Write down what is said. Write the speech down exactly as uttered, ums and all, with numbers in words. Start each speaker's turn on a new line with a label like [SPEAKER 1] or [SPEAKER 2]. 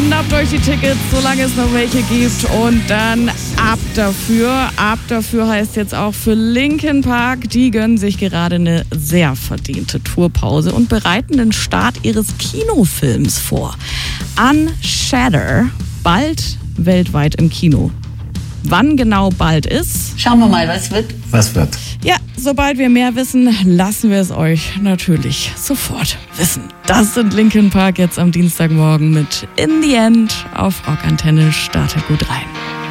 [SPEAKER 1] Schnappt euch die Tickets, solange es noch welche gibt. Und dann ab dafür. Ab dafür heißt jetzt auch für Linkin Park. Die gönnen sich gerade eine sehr verdiente Tourpause und bereiten den Start ihres Kinofilms vor. Unshatter, bald weltweit im Kino. Wann genau bald ist?
[SPEAKER 2] Schauen wir mal, was wird.
[SPEAKER 3] Was wird?
[SPEAKER 1] Ja, sobald wir mehr wissen, lassen wir es euch natürlich sofort wissen. Das sind Linkin Park jetzt am Dienstagmorgen mit In the End auf Rock Antenne. Startet gut rein.